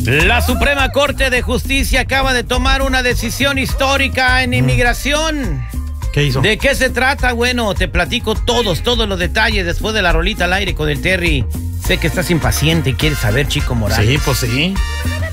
La Suprema Corte de Justicia acaba de tomar una decisión histórica en inmigración. ¿Qué hizo? ¿De qué se trata? Bueno, te platico todos los detalles después de la rolita al aire con el Terry. Sé que estás impaciente y quieres saber, Chico Morales. Sí, pues sí.